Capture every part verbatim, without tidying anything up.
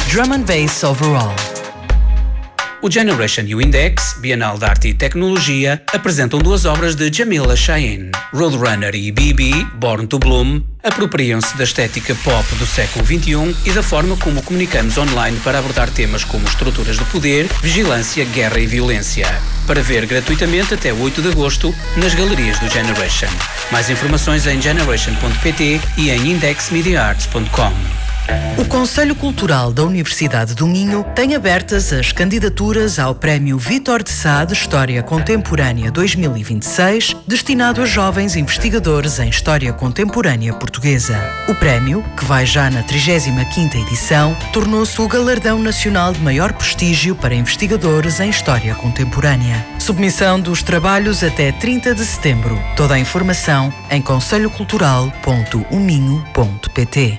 Drum and Bass Overall. O Generation e o Index, Bienal de Arte e Tecnologia, apresentam duas obras de Jamila Shahin. Roadrunner e B B, Born to Bloom, apropriam-se da estética pop do século vinte e um e da forma como comunicamos online para abordar temas como estruturas de poder, vigilância, guerra e violência. Para ver gratuitamente até oito de agosto nas galerias do Generation. Mais informações em generation ponto pt e em index media arts ponto com. O Conselho Cultural da Universidade do Minho tem abertas as candidaturas ao Prémio Vítor de Sá de História Contemporânea dois mil e vinte e seis, destinado a jovens investigadores em História Contemporânea Portuguesa. O prémio, que vai já na trigésima quinta edição, tornou-se o galardão nacional de maior prestígio para investigadores em História Contemporânea. Submissão dos trabalhos até trinta de setembro. Toda a informação em conselho cultural ponto o minho ponto pt.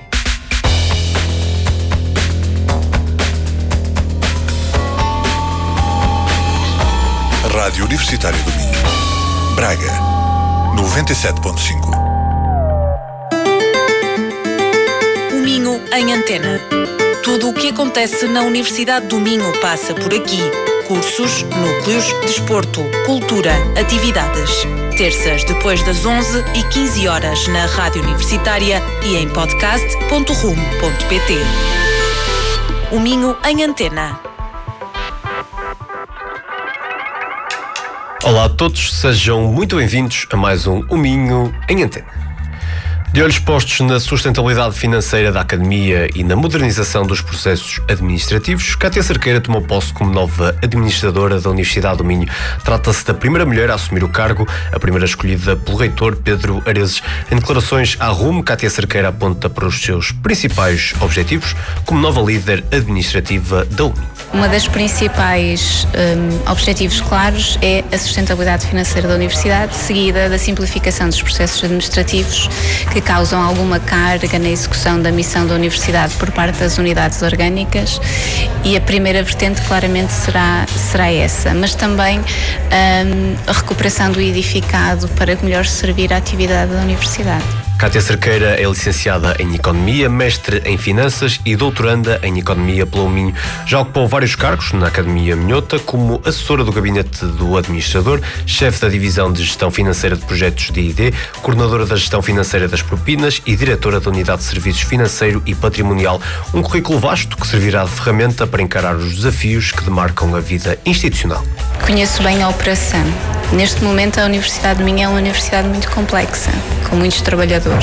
Rádio Universitária do Minho. Braga, noventa e sete ponto cinco. O Minho em Antena. Tudo o que acontece na Universidade do Minho passa por aqui. Cursos, núcleos, desporto, cultura, atividades. Terças depois das onze e quinze horas na Rádio Universitária e em podcast ponto rumo ponto pt. O Minho em Antena. Olá a todos, sejam muito bem-vindos a mais um O Minho em Antena. De olhos postos na sustentabilidade financeira da Academia e na modernização dos processos administrativos, Cátia Cerqueira tomou posse como nova administradora da Universidade do Minho. Trata-se da primeira mulher a assumir o cargo, a primeira escolhida pelo reitor Pedro Areses. Em declarações à Rumo, Cátia Cerqueira aponta para os seus principais objetivos como nova líder administrativa da U M I. Uma das principais um, objetivos claros é a sustentabilidade financeira da Universidade, seguida da simplificação dos processos administrativos que causam alguma carga na execução da missão da Universidade por parte das unidades orgânicas, e a primeira vertente claramente será, será essa, mas também um, a recuperação do edificado para melhor servir a atividade da Universidade. Cátia Cerqueira é licenciada em Economia, mestre em Finanças e doutoranda em Economia pela U Minho. Já ocupou vários cargos na Academia Minhota, como assessora do gabinete do administrador, chefe da divisão de gestão financeira de projetos de I D, coordenadora da gestão financeira das propinas e diretora da unidade de serviços financeiro e patrimonial. Um currículo vasto que servirá de ferramenta para encarar os desafios que demarcam a vida institucional. Conheço bem a operação. Neste momento a Universidade de Minho é uma universidade muito complexa, com muitos trabalhadores.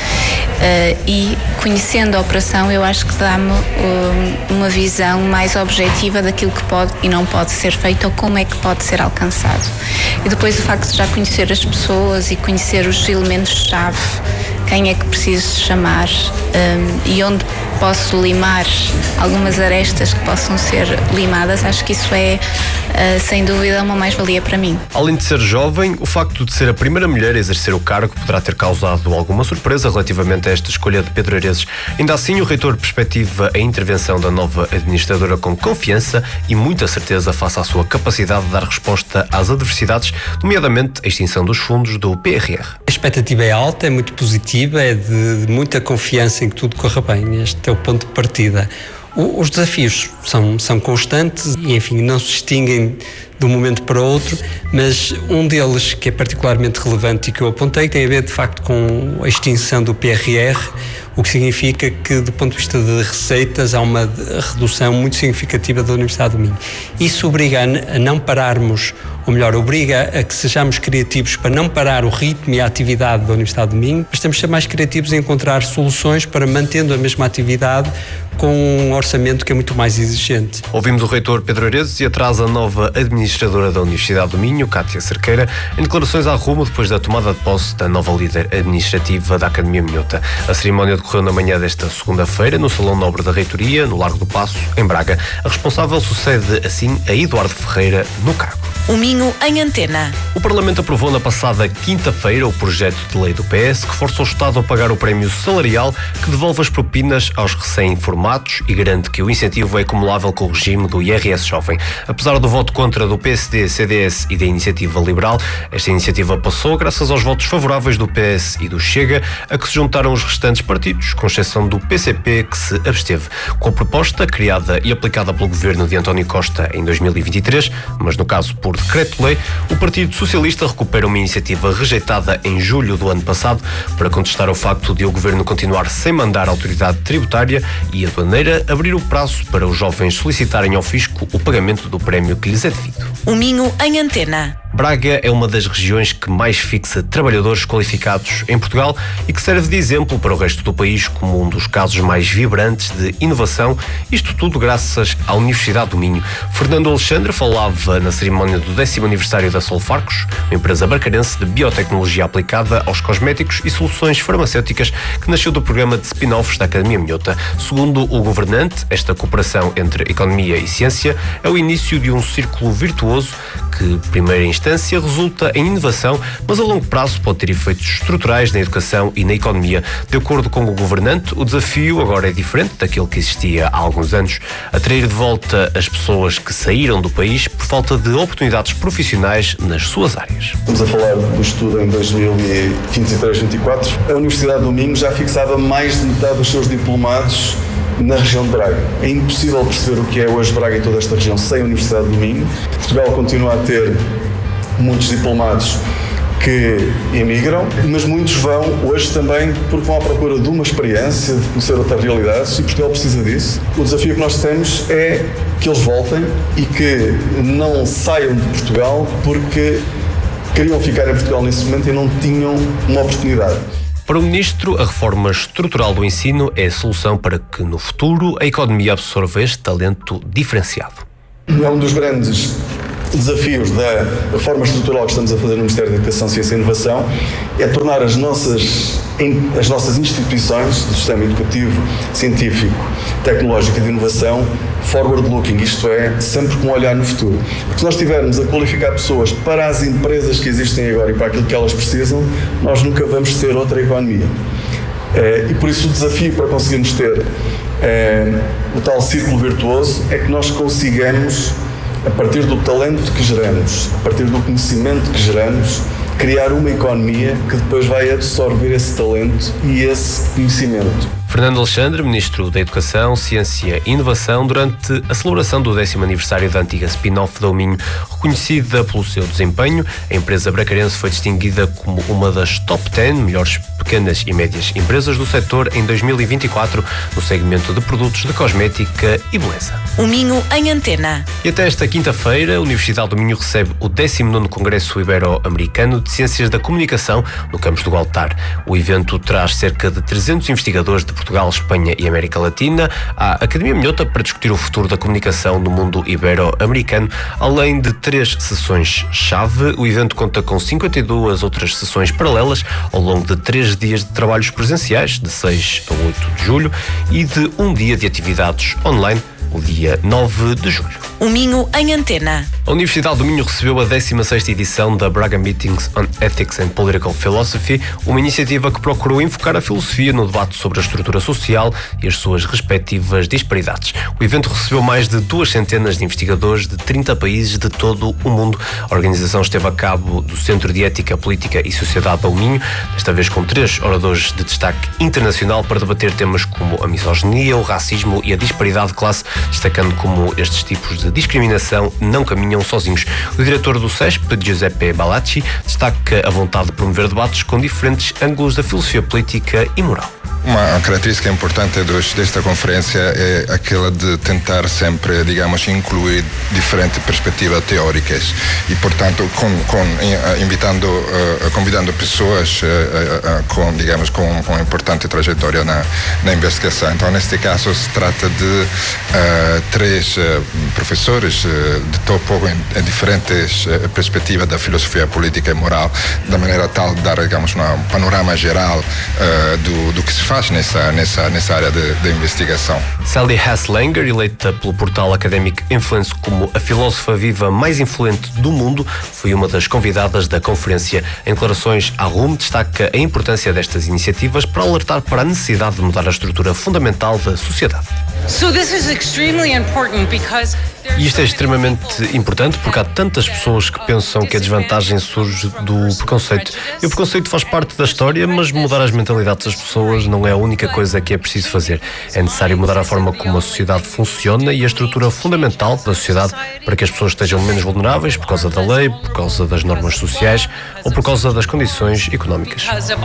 Uh, e conhecendo a operação, eu acho que dá-me uh, uma visão mais objetiva daquilo que pode e não pode ser feito ou como é que pode ser alcançado. E depois o facto de já conhecer as pessoas e conhecer os elementos-chave, quem é que preciso chamar um, e onde posso limar algumas arestas que possam ser limadas, acho que isso é, uh, sem dúvida, uma mais-valia para mim. Além de ser jovem, o facto de ser a primeira mulher a exercer o cargo poderá ter causado alguma surpresa relativamente a esta escolha de Pedro Areses. Ainda assim, o reitor perspectiva a intervenção da nova administradora com confiança e muita certeza face à sua capacidade de dar resposta às adversidades, nomeadamente a extinção dos fundos do P R R. A expectativa é alta, é muito positiva, é de muita confiança em que tudo corra bem. Este é o ponto de partida. O, os desafios são, são constantes e, enfim, não se extinguem de um momento para o outro, mas um deles que é particularmente relevante e que eu apontei tem a ver, de facto, com a extinção do P R R, o que significa que, do ponto de vista de receitas, há uma redução muito significativa da Universidade do Minho. Isso obriga a não pararmos, ou melhor, obriga a que sejamos criativos para não parar o ritmo e a atividade da Universidade do Minho, mas temos de ser mais criativos em encontrar soluções para, mantendo a mesma atividade, com um orçamento que é muito mais exigente. Ouvimos o reitor Pedro Areses e atrás a nova administradora da Universidade do Minho, Cátia Cerqueira, em declarações à Rumo depois da tomada de posse da nova líder administrativa da Academia Minhota. A cerimónia decorreu na manhã desta segunda-feira no Salão Nobre da Reitoria, no Largo do Paço, em Braga. A responsável sucede assim a Eduardo Ferreira no cargo. O Minho em Antena. O Parlamento aprovou na passada quinta-feira o projeto de lei do P S que força o Estado a pagar o prémio salarial que devolve as propinas aos recém-formados e garante que o incentivo é acumulável com o regime do I R S jovem. Apesar do voto contra do P S D, C D S e da Iniciativa Liberal, esta iniciativa passou graças aos votos favoráveis do P S e do Chega, a que se juntaram os restantes partidos, com exceção do P C P, que se absteve. Com a proposta, criada e aplicada pelo governo de António Costa em dois mil e vinte e três, mas no caso por decreto-lei, o Partido Socialista recupera uma iniciativa rejeitada em julho do ano passado para contestar o facto de o governo continuar sem mandar a autoridade tributária e aduaneira abrir o prazo para os jovens solicitarem ao fisco o pagamento do prémio que lhes é devido. O Minho em Antena. Braga é uma das regiões que mais fixa trabalhadores qualificados em Portugal e que serve de exemplo para o resto do país como um dos casos mais vibrantes de inovação, isto tudo graças à Universidade do Minho. Fernando Alexandre falava na cerimónia do décimo aniversário da Solfarcos, uma empresa bracarense de biotecnologia aplicada aos cosméticos e soluções farmacêuticas que nasceu do programa de spin-offs da Academia Minhota. Segundo o governante, esta cooperação entre economia e ciência é o início de um círculo virtuoso que, primeiro em instância, resulta em inovação, mas a longo prazo pode ter efeitos estruturais na educação e na economia. De acordo com o governante, o desafio agora é diferente daquele que existia há alguns anos: atrair de volta as pessoas que saíram do país por falta de oportunidades profissionais nas suas áreas. Estamos a falar do estudo em dois mil e vinte e três, vinte e quatro. A Universidade do Minho já fixava mais de metade dos seus diplomados na região de Braga. É impossível perceber o que é hoje Braga e toda esta região sem a Universidade do Minho. Portugal continua a ter muitos diplomados que emigram, mas muitos vão hoje também porque vão à procura de uma experiência, de conhecer outras realidades, e Portugal precisa disso. O desafio que nós temos é que eles voltem e que não saiam de Portugal porque queriam ficar em Portugal nesse momento e não tinham uma oportunidade. Para o Ministro, a reforma estrutural do ensino é a solução para que, no futuro, a economia absorva este talento diferenciado. É um dos grandes desafios da reforma estrutural que estamos a fazer no Ministério da Educação, Ciência e Inovação, é tornar as nossas, as nossas instituições do sistema educativo, científico, tecnológico e de inovação forward-looking, isto é, sempre com um olhar no futuro. Porque se nós estivermos a qualificar pessoas para as empresas que existem agora e para aquilo que elas precisam, nós nunca vamos ter outra economia. E por isso o desafio para conseguirmos ter o tal círculo virtuoso é que nós consigamos, a partir do talento que geramos, a partir do conhecimento que geramos, criar uma economia que depois vai absorver esse talento e esse conhecimento. Fernando Alexandre, Ministro da Educação, Ciência e Inovação, durante a celebração do décimo aniversário da antiga spin-off da Minho. Reconhecida pelo seu desempenho, a empresa bracarense foi distinguida como uma das top dez melhores pequenas e médias empresas do setor em dois mil e vinte e quatro, no segmento de produtos de cosmética e beleza. O Minho em Antena. E até esta quinta-feira, a Universidade do Minho recebe o décimo nono Congresso Ibero-Americano de Ciências da Comunicação no campus do Galtar. O evento traz cerca de trezentos investigadores de Portugal, Espanha e América Latina à Academia Minhota para discutir o futuro da comunicação no mundo ibero-americano. Além de três sessões-chave, o evento conta com cinquenta e duas outras sessões paralelas ao longo de três dias de trabalhos presenciais, de seis a oito de julho, e de um dia de atividades online, o dia nove de julho. O Minho em Antena. A Universidade do Minho recebeu a décima sexta edição da Braga Meetings on Ethics and Political Philosophy, uma iniciativa que procurou enfocar a filosofia no debate sobre a estrutura social e as suas respectivas disparidades. O evento recebeu mais de duas centenas de investigadores de trinta países de todo o mundo. A organização esteve a cabo do Centro de Ética, Política e Sociedade do Minho, desta vez com três oradores de destaque internacional para debater temas como a misoginia, o racismo e a disparidade de classe, destacando como estes tipos de discriminação não caminham sozinhos. O diretor do C E S P, Giuseppe Balacci, destaca a vontade de promover debates com diferentes ângulos da filosofia política e moral. Uma característica importante dos, desta conferência é aquela de tentar sempre, digamos, incluir diferentes perspectivas teóricas e, portanto, com, com, invitando, uh, convidando pessoas uh, uh, com, digamos, com, com importante trajetória na, na investigação. Então, neste caso, se trata de uh, três uh, professores uh, de topo em, em diferentes uh, perspectivas da filosofia política e moral, da maneira tal de dar, digamos, um panorama geral uh, do, do que se faz nessa, nessa, nessa área de, de investigação. Sally Haslanger, eleita pelo portal académico Influence como a filósofa viva mais influente do mundo, foi uma das convidadas da conferência. Em declarações à R U M, destaca a importância destas iniciativas para alertar para a necessidade de mudar a estrutura fundamental da sociedade. So this is extremely important because E isto é extremamente importante porque há tantas pessoas que pensam que a desvantagem surge do preconceito. E o preconceito faz parte da história, mas mudar as mentalidades das pessoas não é a única coisa que é preciso fazer. É necessário mudar a forma como a sociedade funciona e a estrutura fundamental da sociedade para que as pessoas estejam menos vulneráveis por causa da lei, por causa das normas sociais ou por causa das condições económicas.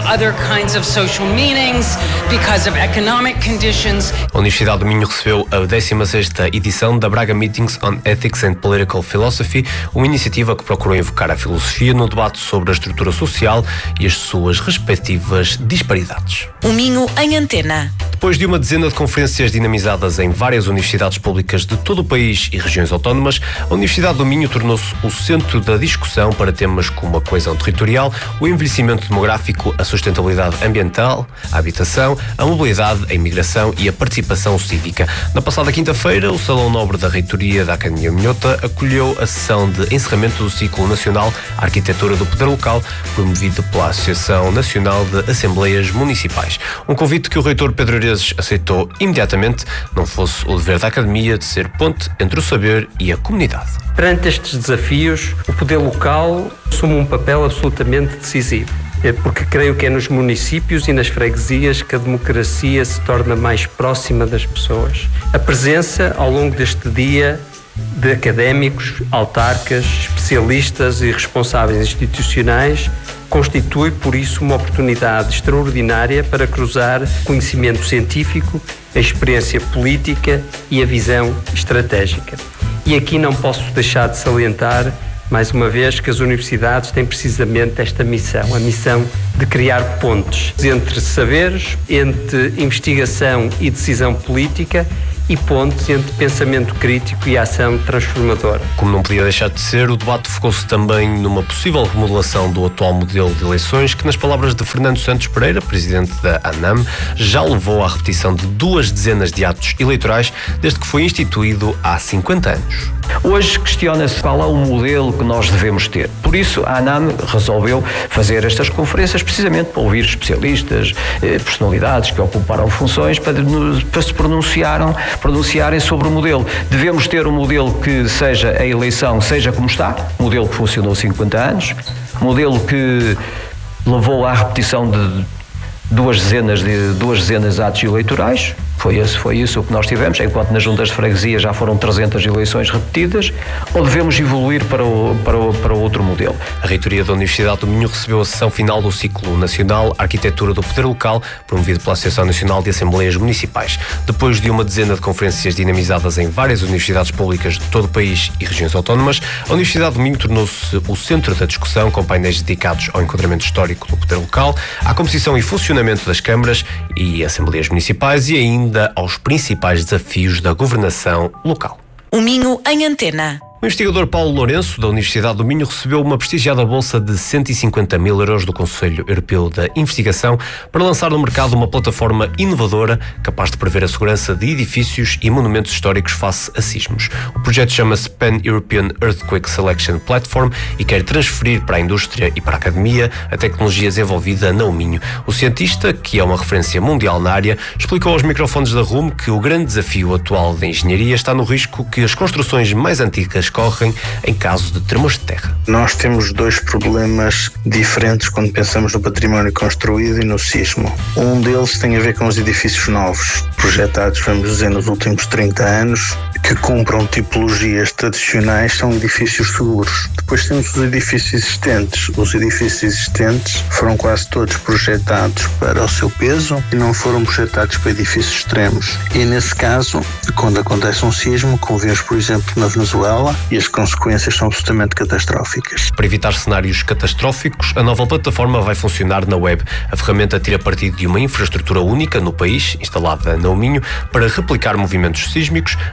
A Universidade do Minho recebeu a décima sexta edição da Braga Meetings on Ethics and Political Philosophy, uma iniciativa que procurou invocar a filosofia no debate sobre a estrutura social e as suas respectivas disparidades. O Minho em Antena. Depois de uma dezena de conferências dinamizadas em várias universidades públicas de todo o país e regiões autónomas, a Universidade do Minho tornou-se o centro da discussão para temas como a coesão territorial, o envelhecimento demográfico, a sustentabilidade ambiental, a habitação, a mobilidade, a imigração e a participação cívica. Na passada quinta-feira, o Salão Nobre da Reitoria da Academia Minhota acolheu a sessão de encerramento do ciclo nacional Arquitetura do Poder Local, promovido pela Associação Nacional de Assembleias Municipais. Um convite que o reitor Pedro Areses aceitou imediatamente, não fosse o dever da Academia de ser ponte entre o saber e a comunidade. Perante estes desafios, o poder local assume um papel absolutamente decisivo, porque creio que é nos municípios e nas freguesias que a democracia se torna mais próxima das pessoas. A presença, ao longo deste dia, de académicos, autarcas, especialistas e responsáveis institucionais constitui, por isso, uma oportunidade extraordinária para cruzar conhecimento científico, a experiência política e a visão estratégica. E aqui não posso deixar de salientar, mais uma vez, que as universidades têm precisamente esta missão, a missão de criar pontes entre saberes, entre investigação e decisão política e pontes entre pensamento crítico e ação transformadora. Como não podia deixar de ser, o debate focou-se também numa possível remodelação do atual modelo de eleições que, nas palavras de Fernando Santos Pereira, presidente da ANAM, já levou à repetição de duas dezenas de atos eleitorais desde que foi instituído há cinquenta anos. Hoje questiona-se qual é o modelo que nós devemos ter. Por isso, a ANAM resolveu fazer estas conferências precisamente para ouvir especialistas, personalidades que ocuparam funções para, para se pronunciaram, pronunciarem sobre o modelo. Devemos ter um modelo que seja a eleição, seja como está, modelo que funcionou há cinquenta anos, modelo que levou à repetição de duas dezenas de, duas dezenas de atos eleitorais. Foi, esse, foi isso o que nós tivemos, enquanto nas juntas de freguesia já foram trezentas eleições repetidas, ou devemos evoluir para, o, para, o, para outro modelo? A Reitoria da Universidade do Minho recebeu a sessão final do ciclo nacional Arquitetura do Poder Local, promovido pela Associação Nacional de Assembleias Municipais. Depois de uma dezena de conferências dinamizadas em várias universidades públicas de todo o país e regiões autónomas, a Universidade do Minho tornou-se o centro da discussão, com painéis dedicados ao enquadramento histórico do poder local, à composição e funcionamento das câmaras e assembleias municipais e ainda aos principais desafios da governação local. O Minho em Antena. O investigador Paulo Lourenço, da Universidade do Minho, recebeu uma prestigiada bolsa de cento e cinquenta mil euros do Conselho Europeu da Investigação para lançar no mercado uma plataforma inovadora capaz de prever a segurança de edifícios e monumentos históricos face a sismos. O projeto chama-se Pan-European Earthquake Selection Platform e quer transferir para a indústria e para a academia a tecnologia desenvolvida no Minho. O cientista, que é uma referência mundial na área, explicou aos microfones da R U M que o grande desafio atual da engenharia está no risco que as construções mais antigas correm em caso de tremores de terra. Nós temos dois problemas diferentes quando pensamos no património construído e no sismo. Um deles tem a ver com os edifícios novos, projetados, vamos dizer, nos últimos trinta anos, que cumpram tipologias tradicionais, são edifícios seguros. Depois temos os edifícios existentes. Os edifícios existentes foram quase todos projetados para o seu peso e não foram projetados para edifícios extremos. E nesse caso, quando acontece um sismo, como vimos, por exemplo, na Venezuela, e as consequências são absolutamente catastróficas. Para evitar cenários catastróficos, a nova plataforma vai funcionar na web. A ferramenta tira partido de uma infraestrutura única no país, instalada no Minho, para replicar movimentos sísmicos, ajudando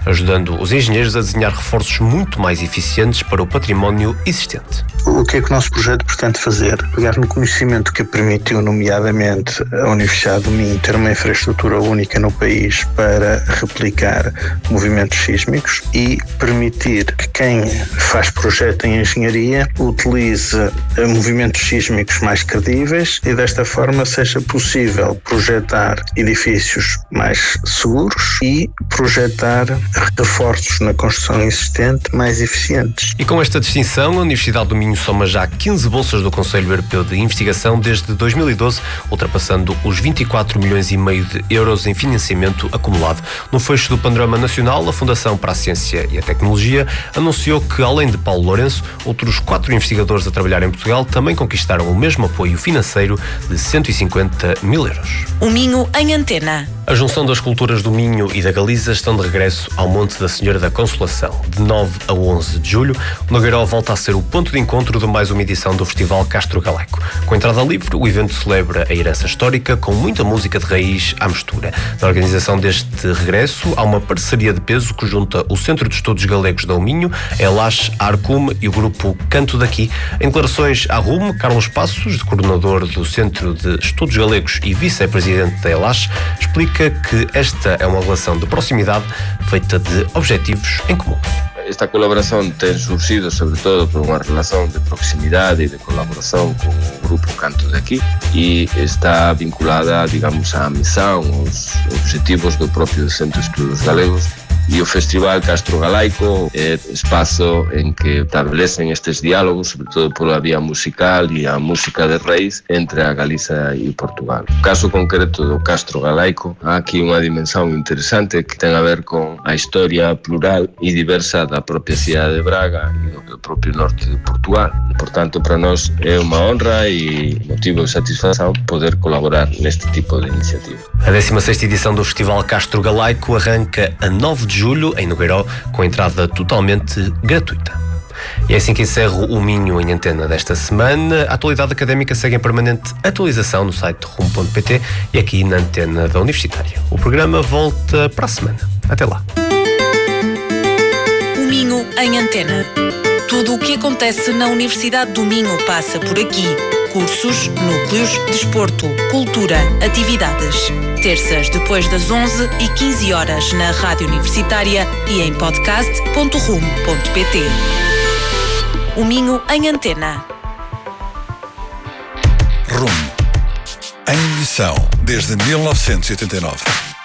desafiando os engenheiros a desenhar reforços muito mais eficientes para o património existente. O que é que o nosso projeto pretende fazer? Pegar no conhecimento que permitiu, nomeadamente, a Universidade do Minho ter uma infraestrutura única no país para replicar movimentos sísmicos e permitir que quem faz projeto em engenharia utilize movimentos sísmicos mais credíveis e desta forma seja possível projetar edifícios mais seguros e projetar reforços na construção existente mais eficientes. E com esta distinção, a Universidade do Minho soma já quinze bolsas do Conselho Europeu de Investigação desde dois mil e doze, ultrapassando os vinte e quatro milhões e meio de euros em financiamento acumulado. No fecho do panorama nacional, a Fundação para a Ciência e a Tecnologia anunciou que, além de Paulo Lourenço, outros quatro investigadores a trabalhar em Portugal também conquistaram o mesmo apoio financeiro de cento e cinquenta mil euros. O Minho em Antena. A junção das culturas do Minho e da Galiza estão de regresso ao Monte da Senhora da Consolação. De nove a onze de julho, o Nogueiró volta a ser o ponto de encontro de mais uma edição do Festival Castro Galaico. Com entrada livre, o evento celebra a herança histórica com muita música de raiz à mistura. Na organização deste regresso, há uma parceria de peso que junta o Centro de Estudos Galegos da Minho, a Elache, a Arcume e o grupo Canto Daqui. Em declarações à Rume, Carlos Passos, coordenador do Centro de Estudos Galegos e vice-presidente da Elache, explica que esta é uma relação de proximidade feita de objetivos em comum. Esta colaboração tem surgido sobretudo por uma relação de proximidade e de colaboração com o grupo Canto Daqui e está vinculada, digamos, à missão, aos objetivos do próprio Centro de Estudos Galegos. E o Festival Castro Galaico é espaço em que estabelecem estes diálogos, sobretudo pela via musical e a música de raiz entre a Galiza e Portugal. No caso concreto do Castro Galaico, há aqui uma dimensão interessante que tem a ver com a história plural e diversa da própria cidade de Braga e do próprio norte de Portugal. Portanto, para nós é uma honra e motivo de satisfação poder colaborar neste tipo de iniciativa. A décima sexta edição do Festival Castro Galaico arranca a nove de julho, em Nogueiró, com entrada totalmente gratuita. E é assim que encerro o Minho em Antena desta semana. A atualidade académica segue em permanente atualização no site rumo ponto pt e aqui na Antena da Universitária. O programa volta para a semana. Até lá. O Minho em Antena. Tudo o que acontece na Universidade do Minho passa por aqui. Cursos, núcleos, desporto, cultura, atividades. Terças depois das onze e quinze horas na Rádio Universitária e em podcast ponto rumo ponto pt. O Minho em Antena. Rumo. Em emissão desde mil novecentos e oitenta e nove.